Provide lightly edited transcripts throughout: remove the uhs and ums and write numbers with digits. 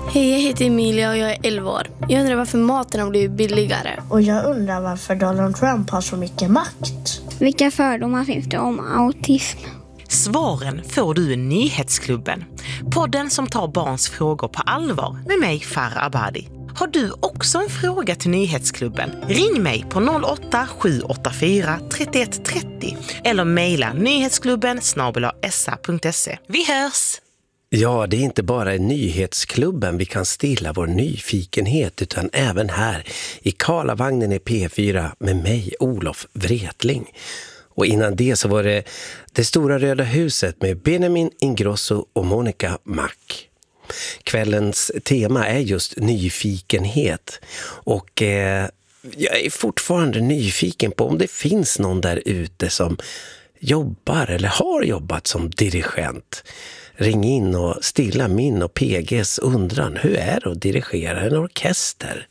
Hej, jag heter Emilia och jag är 11 år. Jag undrar varför maten har blivit billigare. Och jag undrar varför Donald Trump har så mycket makt. Vilka fördomar finns det om autism? Svaren får du i Nyhetsklubben. Podden som tar barns frågor på allvar med mig, Farah Abadi. Har du också en fråga till Nyhetsklubben? Ring mig på 08-784 31 30 eller mejla nyhetsklubben@sa.se. Vi hörs! Ja, det är inte bara i Nyhetsklubben vi kan stilla vår nyfikenhet utan även här i Karlavagnen i P4 med mig, Olof Wretling. Och innan det så var det stora röda huset med Benjamin Ingrosso och Monica Mac. Kvällens tema är just nyfikenhet och jag är fortfarande nyfiken på om det finns någon där ute som jobbar eller har jobbat som dirigent. Ring in och stilla min och PGs undran. Hur är det att dirigera en orkester?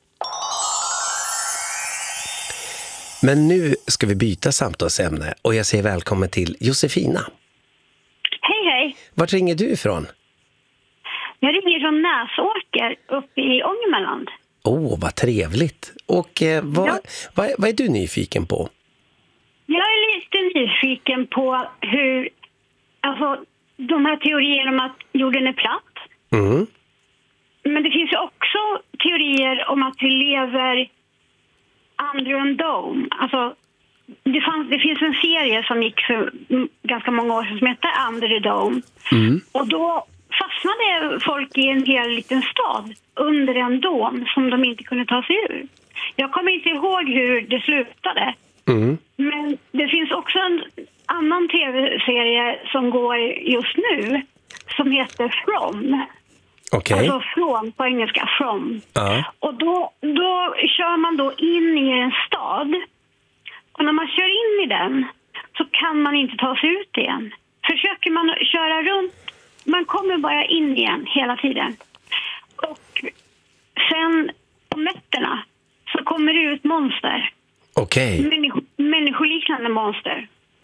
Men nu ska vi byta samtalsämne och jag säger välkommen till Josefina. Hej, hej. Vart ringer du ifrån? Jag ringer från Näsåker uppe i Ångermanland. Vad trevligt. Och vad är du nyfiken på? Jag är lite nyfiken på hur, alltså de här teorierna om att jorden är platt. Mm. Men det finns ju också teorier om att vi lever under en dome. Alltså, det finns en serie som gick för ganska många år sedan som heter Under the Dome. Mm. Och då fastnade folk i en hel liten stad under en dom som de inte kunde ta sig ur. Jag kommer inte ihåg hur det slutade. Mm. Men det finns också en annan tv-serie som går just nu som heter From. Okej. Alltså från på engelska, From. Ja. Och då kör man då in i en stad. Och när man kör in i den så kan man inte ta sig ut igen. Försöker man köra runt, man kommer bara in igen hela tiden. Och sen på nätterna så kommer det ut monster. Okej. Människoliknande monster.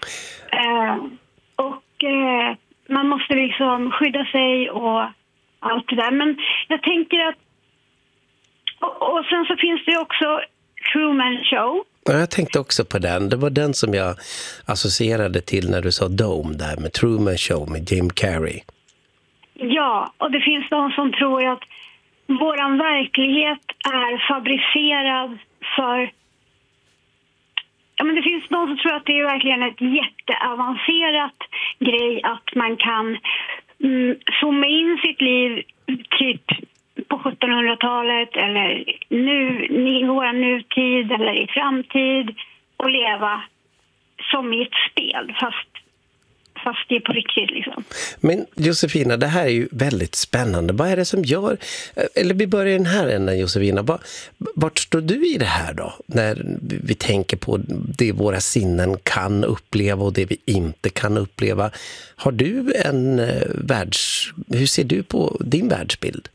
Man måste liksom skydda sig och allt det där. Men jag tänker att... Och sen så finns det också Truman Show. Ja, jag tänkte också på den. Det var den som jag associerade till när du sa Dome där med Truman Show med Jim Carrey. Ja, och det finns de som tror att våran verklighet är fabricerad för... Ja, men det finns någon som tror att det är verkligen ett jätteavancerat grej att man kan zooma in sitt liv typ på 1700-talet eller i vår nutid eller i framtid och leva som i ett spel fast det är på riktigt liksom. Men Josefina, det här är ju väldigt spännande. Vad är det som gör, eller vi börjar i den här änden Josefina, vart står du i det här då? När vi tänker på det våra sinnen kan uppleva och det vi inte kan uppleva. Har du en hur ser du på din världsbild?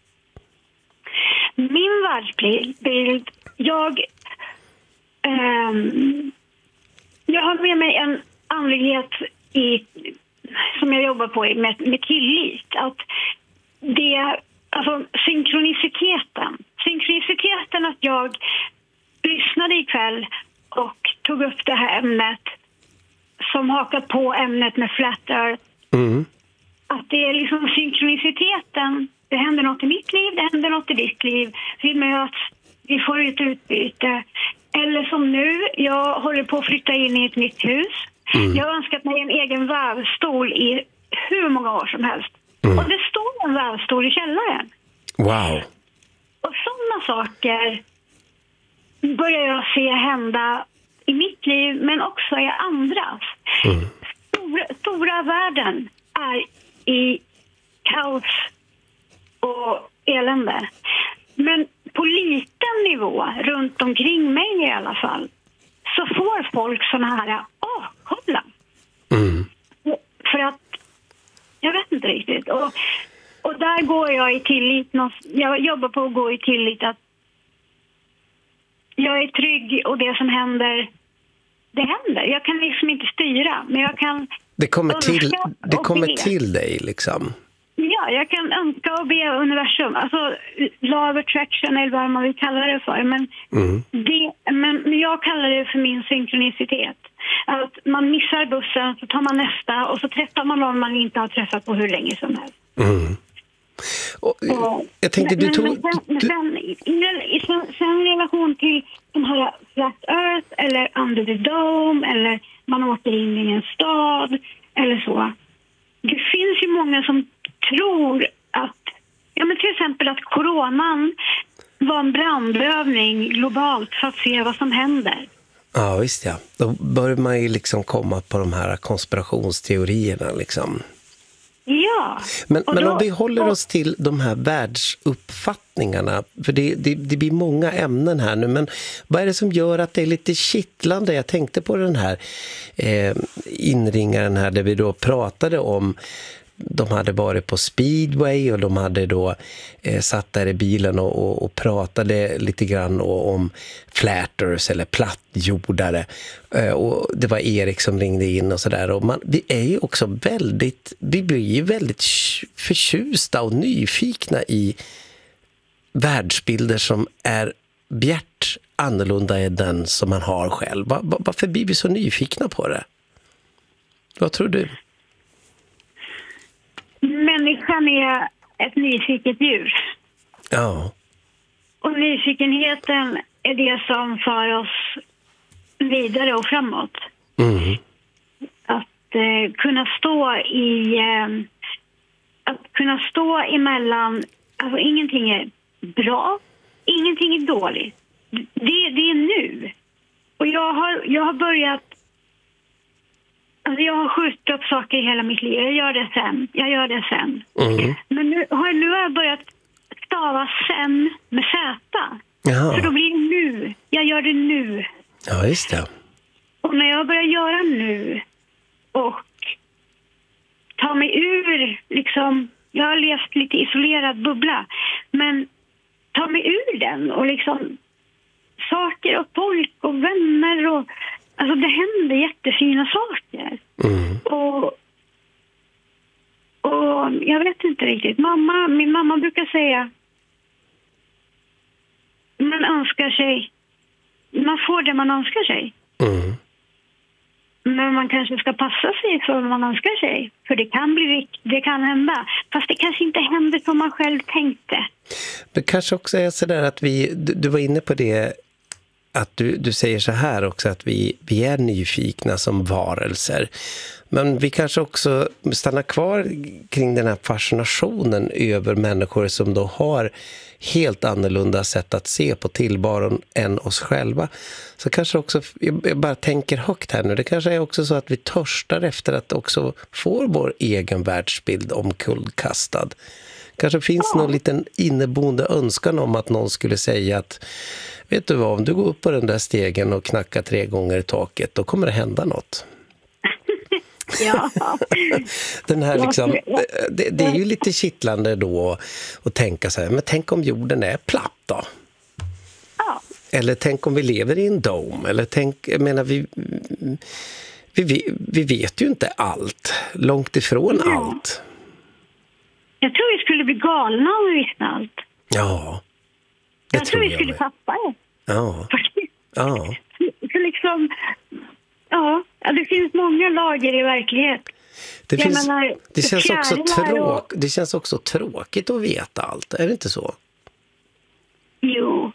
Min världsbild, jag har med mig en andlighet som jag jobbar på med tillit. Att alltså synkroniciteten att jag lyssnade ikväll och tog upp det här ämnet som hakar på ämnet med Flat Earth. Mm. Att det är liksom synkroniciteten. Det händer något i mitt liv, det händer något i ditt liv. Vi möts, vi får ett utbyte. Eller som nu, jag håller på att flytta in i ett nytt hus. Mm. Jag har önskat mig en egen vävstol i hur många år som helst. Mm. Och det står en vävstol i källaren. Wow. Och sådana saker börjar jag se hända i mitt liv men också i andras. Mm. Stora världen är i kaos och elände. Men på liten nivå, runt omkring mig i alla fall, så får folk såna här kolla. Mm. För att jag vet inte riktigt. Och där går jag i tillit. Jag jobbar på att gå i tillit att jag är trygg och det som händer, det händer. Jag kan liksom inte styra, men jag kan... Det kommer till dig liksom. Ja, jag kan önska och be universum universum. Alltså law of attraction eller vad man vill kalla det för. Men, men jag kallar det för min synkronicitet. Att man missar bussen, så tar man nästa och så träffar man någon man inte har träffat på hur länge som helst. Och, jag tänkte sen i relation till den här flat earth eller under the dome eller man åker in i en stad eller så. Det finns ju många som tror att, ja men till exempel att coronan var en brandövning globalt för att se vad som händer. Ja, visst ja. Då börjar man ju liksom komma på de här konspirationsteorierna liksom. Ja. Men om vi håller oss till de här världsuppfattningarna, för det blir många ämnen här nu, men vad är det som gör att det är lite kittlande? Jag tänkte på den här inringaren här där vi då pratade om, de hade varit på speedway och de hade då satt där i bilen och pratade lite grann om flatters eller plattjordare. Och det var Erik som ringde in och sådär. Och vi är ju också vi blir ju väldigt förtjusta och nyfikna i världsbilder som är bjärt annorlunda än den som man har själv. Varför blir vi så nyfikna på det? Vad tror du? Människan är ett nyfiket djur. Ja. Och nyfikenheten är det som för oss vidare och framåt. Att kunna stå emellan, alltså ingenting är bra, ingenting är dåligt. Det är nu. Och jag har börjat, alltså jag har skjutit upp saker i hela mitt liv. Jag gör det sen. Men nu har jag börjat stava sen med Z. Jaha. Så då blir det nu. Jag gör det nu. Ja, just det. Och när jag börjar göra nu och ta mig ur, liksom, jag har levt lite isolerad bubbla, men ta mig ur den och liksom saker och folk och vänner och alltså det händer jättefina saker. Och jag vet inte riktigt. Min mamma brukar säga man får det man önskar sig. Men man kanske ska passa sig för vad man önskar sig. För det kan hända. Fast det kanske inte händer som man själv tänkte. Det kanske också är så där att du var inne på det, att du säger så här också, att vi är nyfikna som varelser. Men vi kanske också stannar kvar kring den här fascinationen över människor som då har helt annorlunda sätt att se på tillvaron än oss själva. Så kanske också, jag bara tänker högt här nu, det kanske är också så att vi törstar efter att också få vår egen världsbild omkullkastad. Kanske finns någon liten inneboende önskan om att någon skulle säga att vet du vad, om du går upp på den där stegen och knackar 3 gånger i taket, då kommer det hända något. Ja. Den här liksom, det är ju lite kittlande då att tänka så här, men tänk om jorden är platt då? Ja. Eller tänk om vi lever i en dome? Eller jag menar, vi vet ju inte allt. Långt ifrån allt. Jag tror vi skulle bli galna om vi visste allt. Ja. Jag tror vi skulle tappa det. Ja. Ja. Så liksom, ja, det finns många lager i verklighet. Det känns också tråkigt att veta allt. Är det inte så? Jo.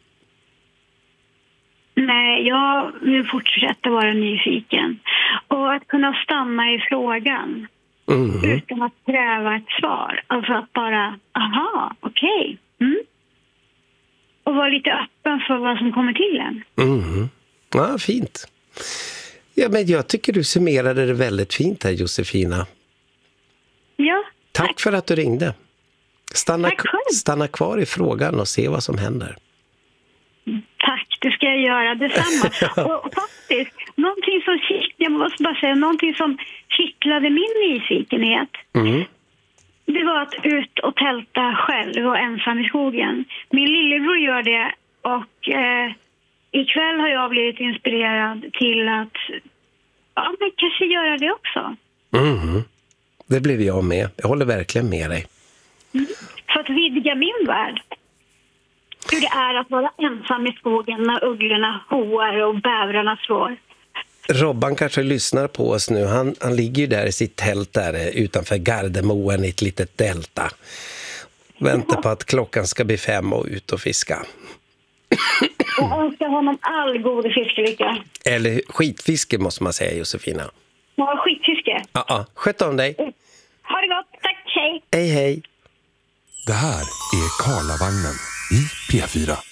Nej, jag vill fortsätta vara nyfiken. Och att kunna stanna i frågan. Utan att kräva ett svar. Alltså att bara, aha, okej. Och vara lite öppen för vad som kommer till en. Ja, fint. Ja, men jag tycker du summerade det väldigt fint här, Josefina. Ja. Tack för att du ringde. Stanna kvar i frågan och se vad som händer. Tack, det ska jag göra. Detsamma. Och faktiskt, någonting som kittlade min nyfikenhet. Det var att ut och tälta själv och ensam i skogen. Min lillebror gör det och ikväll har jag blivit inspirerad till att men kanske göra det också. Det blev jag med. Jag håller verkligen med dig. För att att vidga min värld. Hur det är att vara ensam i skogen när ugglorna hoar och bävrarna slår. Robban kanske lyssnar på oss nu. Han ligger ju där i sitt tält där utanför Gardemoen i ett litet delta. Väntar på att klockan ska bli 5 och ut och fiska. Jag önskar honom all god fiskelycka. Eller skitfiske måste man säga, Josefina. Ja, skitfiske. Ja, sköt om dig. Ha det gott, tack, hej. Hej, hej. Det här är Karlavagnen i P4.